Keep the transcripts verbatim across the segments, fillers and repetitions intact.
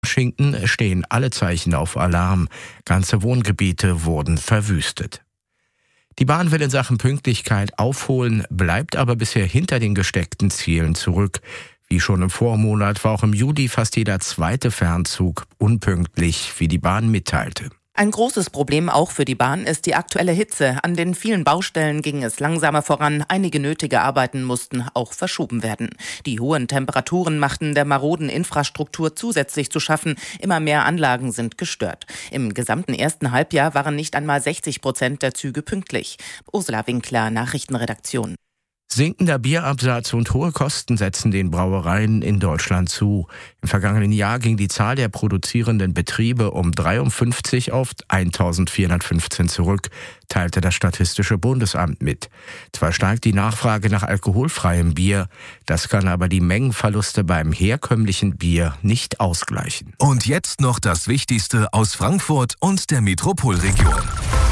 Washington stehen alle Zeichen auf Alarm. Ganze Wohngebiete wurden verwüstet. Die Bahn will in Sachen Pünktlichkeit aufholen, bleibt aber bisher hinter den gesteckten Zielen zurück. Wie schon im Vormonat war auch im Juli fast jeder zweite Fernzug unpünktlich, wie die Bahn mitteilte. Ein großes Problem auch für die Bahn ist die aktuelle Hitze. An den vielen Baustellen ging es langsamer voran. Einige nötige Arbeiten mussten auch verschoben werden. Die hohen Temperaturen machten der maroden Infrastruktur zusätzlich zu schaffen. Immer mehr Anlagen sind gestört. Im gesamten ersten Halbjahr waren nicht einmal sechzig Prozent der Züge pünktlich. Ursula Winkler, Nachrichtenredaktion. Sinkender Bierabsatz und hohe Kosten setzen den Brauereien in Deutschland zu. Im vergangenen Jahr ging die Zahl der produzierenden Betriebe um dreiundfünfzig auf eintausendvierhundertfünfzehn zurück, teilte das Statistische Bundesamt mit. Zwar steigt die Nachfrage nach alkoholfreiem Bier, das kann aber die Mengenverluste beim herkömmlichen Bier nicht ausgleichen. Und jetzt noch das Wichtigste aus Frankfurt und der Metropolregion.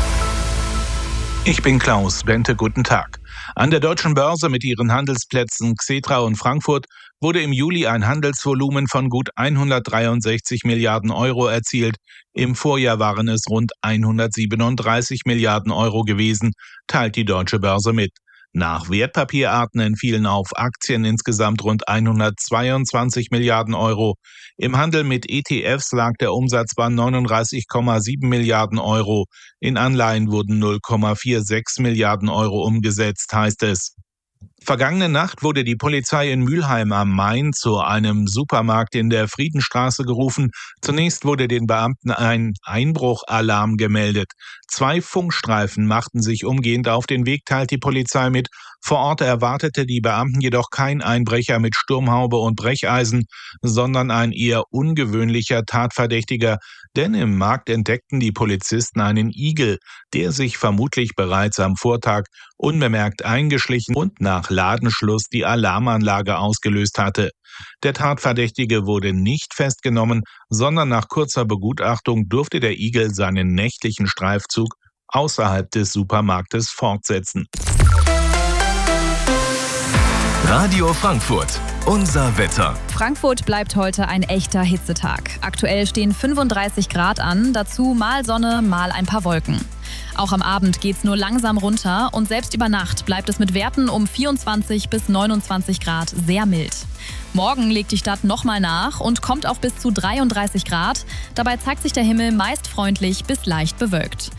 Ich bin Klaus Bente, guten Tag. An der Deutschen Börse mit ihren Handelsplätzen Xetra und Frankfurt wurde im Juli ein Handelsvolumen von gut hundertdreiundsechzig Milliarden Euro erzielt. Im Vorjahr waren es rund hundertsiebenunddreißig Milliarden Euro gewesen, teilt die Deutsche Börse mit. Nach Wertpapierarten entfielen auf Aktien insgesamt rund hundertzweiundzwanzig Milliarden Euro. Im Handel mit E T Fs lag der Umsatz bei neununddreißig Komma sieben Milliarden Euro. In Anleihen wurden null Komma sechsundvierzig Milliarden Euro umgesetzt, heißt es. Vergangene Nacht wurde die Polizei in Mülheim am Main zu einem Supermarkt in der Friedenstraße gerufen. Zunächst wurde den Beamten ein Einbruchalarm gemeldet. Zwei Funkstreifen machten sich umgehend auf den Weg, teilt die Polizei mit. Vor Ort erwartete die Beamten jedoch kein Einbrecher mit Sturmhaube und Brecheisen, sondern ein eher ungewöhnlicher Tatverdächtiger. Denn im Markt entdeckten die Polizisten einen Igel, der sich vermutlich bereits am Vortag unbemerkt eingeschlichen und nach Ladenschluss die Alarmanlage ausgelöst hatte. Der Tatverdächtige wurde nicht festgenommen, sondern nach kurzer Begutachtung durfte der Igel seinen nächtlichen Streifzug außerhalb des Supermarktes fortsetzen. Radio Frankfurt, unser Wetter. Frankfurt bleibt heute ein echter Hitzetag. Aktuell stehen fünfunddreißig Grad an, dazu mal Sonne, mal ein paar Wolken. Auch am Abend geht's nur langsam runter und selbst über Nacht bleibt es mit Werten um vierundzwanzig bis neunundzwanzig Grad sehr mild. Morgen legt die Stadt nochmal nach und kommt auf bis zu dreiunddreißig Grad. Dabei zeigt sich der Himmel meist freundlich bis leicht bewölkt.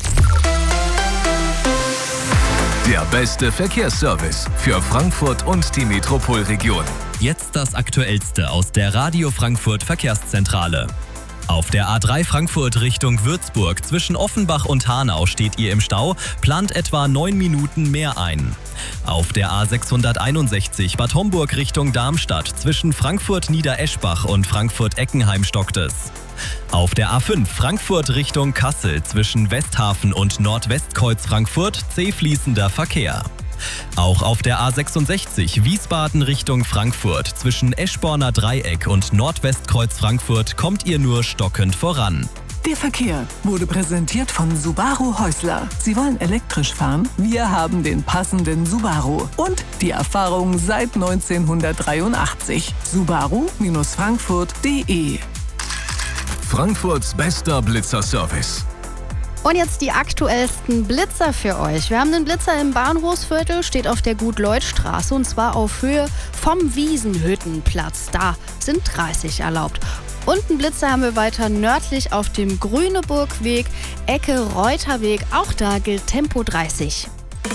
Der beste Verkehrsservice für Frankfurt und die Metropolregion. Jetzt das Aktuellste aus der Radio Frankfurt Verkehrszentrale. Auf der A drei Frankfurt Richtung Würzburg zwischen Offenbach und Hanau steht ihr im Stau, plant etwa neun Minuten mehr ein. Auf der A sechshunderteinundsechzig Bad Homburg Richtung Darmstadt zwischen Frankfurt-Niedereschbach und Frankfurt-Eckenheim stockt es. Auf der A fünf Frankfurt Richtung Kassel zwischen Westhafen und Nordwestkreuz Frankfurt zäh fließender Verkehr. Auch auf der A sechsundsechzig Wiesbaden Richtung Frankfurt zwischen Eschborner Dreieck und Nordwestkreuz Frankfurt kommt ihr nur stockend voran. Der Verkehr wurde präsentiert von Subaru Häusler. Sie wollen elektrisch fahren? Wir haben den passenden Subaru und die Erfahrung seit neunzehnhundertdreiundachtzig. Subaru Frankfurt punkt de. Frankfurts bester Blitzerservice. Und jetzt die aktuellsten Blitzer für euch. Wir haben einen Blitzer im Bahnhofsviertel, steht auf der Gut-Lloyd-Straße und zwar auf Höhe vom Wiesenhüttenplatz. Da sind dreißig erlaubt. Und einen Blitzer haben wir weiter nördlich auf dem Grüneburgweg, Ecke Reuterweg. Auch da gilt Tempo dreißig.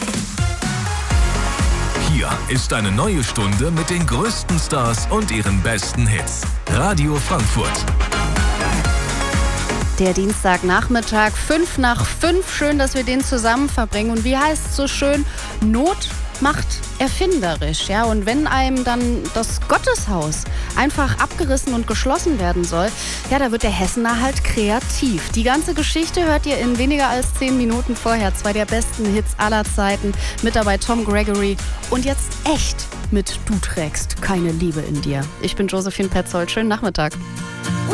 Hier ist eine neue Stunde mit den größten Stars und ihren besten Hits. Radio Frankfurt. Der Dienstagnachmittag, fünf nach fünf. Schön, dass wir den zusammen verbringen. Und wie heißt es so schön? Not macht erfinderisch. Ja? Und wenn einem dann das Gotteshaus einfach abgerissen und geschlossen werden soll, ja, da wird der Hessener halt kreativ. Die ganze Geschichte hört ihr in weniger als zehn Minuten vorher. Zwei der besten Hits aller Zeiten. Mit dabei Tom Gregory. Und jetzt echt mit Du trägst keine Liebe in dir. Ich bin Josephine Petzold. Schönen Nachmittag.